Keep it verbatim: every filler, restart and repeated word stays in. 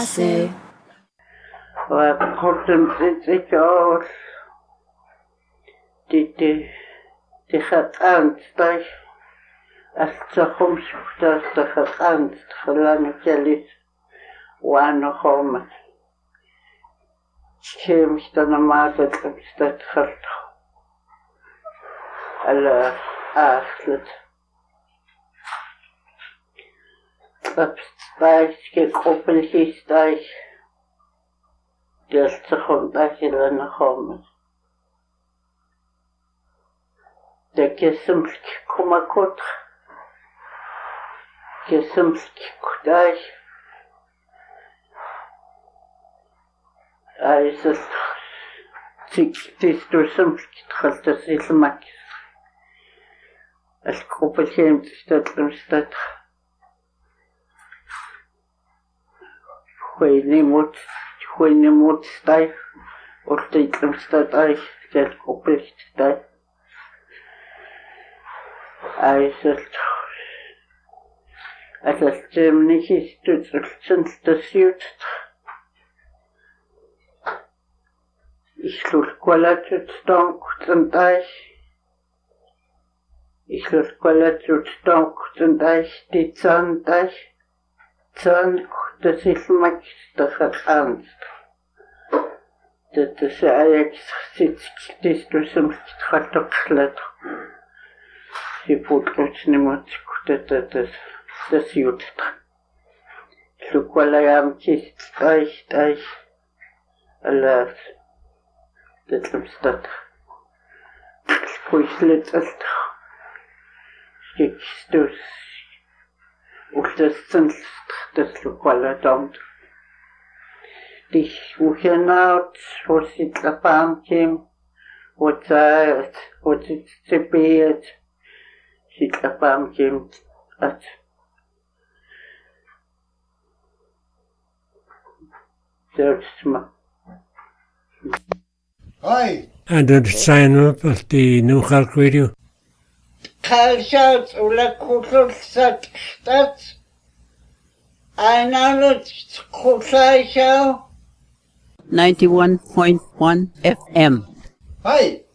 Se. Og kortum ikke over det det det hat anstæð altså homskutas det hat anst forlangt kjælis og anna homa kemst der normalt at halt alla arslet Abstaiske gruppelhisteich det så kom der hele homa det kesumsk komakot kesumsk kudai aises tik tistusumsk thaltas ilmak as gruppelhem statlumstat Huini mot huini mot stai og statlumstat ai det gruppelstai aises Altså, stemmen historien stasjut. Ich slår kvalatut stank den dag. Ich slår kvalatut stank den dag. Det zan dag. Zan das ist makt das hat angst. Det är jag sitzt det du som har toxlat. Det fotgrets nemot det det das jut. Så kvalayam kist dag dag. Alla det som stat. Puislet allt. Stös. Och det sen det lokala dom. Dich wohinaut, wo sit la pamkim, wo zeit, wo sit zebet, sit la pamkim at. Selbstma. Hi. And then sign up at the New York Radio. Kalshat ula kutlsat stat. Einarut kutlaischau. ninety-one point one F M. Hi.